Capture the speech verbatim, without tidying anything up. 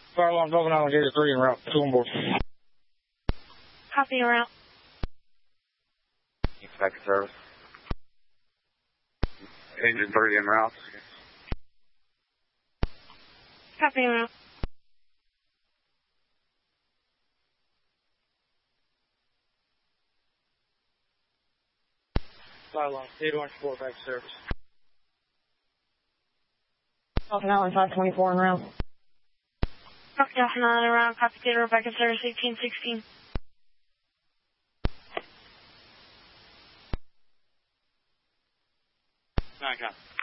Fire alarm, Dolphin Island, Gator three en route. Two on board. Copy, en route. Expected service. Engine three en route. Copy, en route. Fire alarm, eight one four, back to service. Dolphin Island five twenty-four en route. Copy, Dolphin Island, en route. Copy, Gator, back in service, eighteen sixteen. Nine, copy.